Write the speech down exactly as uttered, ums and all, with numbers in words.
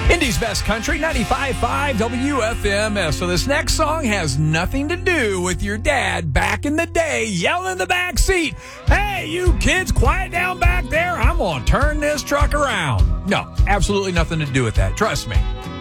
Indy's Best Country, ninety-five point five W F M S. So this next song has nothing to do with your dad back in the day yelling in the back seat, "Hey, you kids, quiet down back there. I'm going to turn this truck around." No, absolutely nothing to do with that. Trust me.